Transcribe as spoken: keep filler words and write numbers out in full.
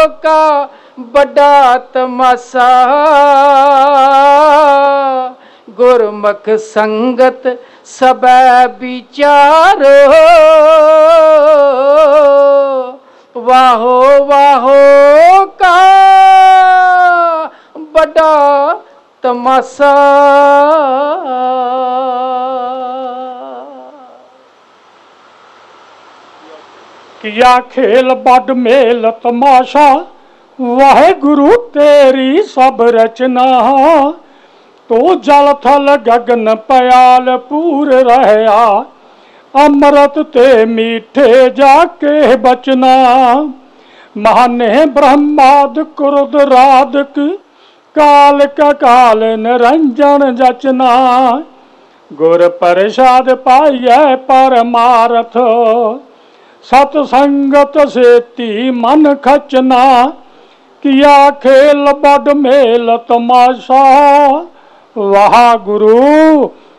का बड़ा तमाशा गुरमुख संगत सब विचारो वाहो वाहो का बड़ा तमाशा। किया खेल बड़ मेल तमाशा वाहेगुरु तेरी सब रचना तो जल थल गगन पयाल पूर रहया अमृत ते मीठे जाके बचना महाने ब्रह्माद क्रुद राधक काल का काल निरंजन जचना गुर प्रसाद पाइय परमारथ सतसंगत सेती मन खचना किया खेल बड़ मेल तमाशा वाह गुरु